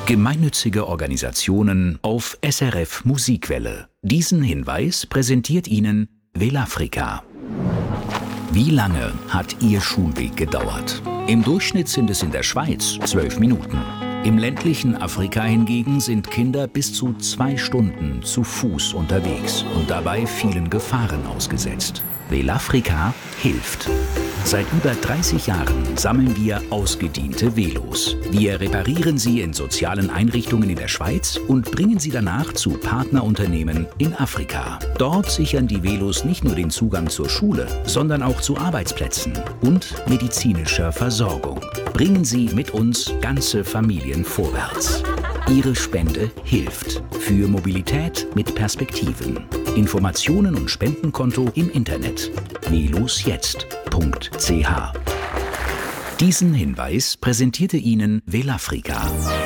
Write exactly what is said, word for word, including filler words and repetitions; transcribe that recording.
Gemeinnützige Organisationen auf S R F Musikwelle. Diesen Hinweis präsentiert Ihnen Velafrika. Wie lange hat Ihr Schulweg gedauert? Im Durchschnitt sind es in der Schweiz zwölf Minuten. Im ländlichen Afrika hingegen sind Kinder bis zu zwei Stunden zu Fuß unterwegs und dabei vielen Gefahren ausgesetzt. Velafrika hilft. Seit über dreißig Jahren sammeln wir ausgediente Velos. Wir reparieren sie in sozialen Einrichtungen in der Schweiz und bringen sie danach zu Partnerunternehmen in Afrika. Dort sichern die Velos nicht nur den Zugang zur Schule, sondern auch zu Arbeitsplätzen und medizinischer Versorgung. Bringen Sie mit uns ganze Familien vorwärts. Ihre Spende hilft. Für Mobilität mit Perspektiven. Informationen und Spendenkonto im Internet velosjetzt punkt c h. Diesen Hinweis präsentierte Ihnen Velafrika.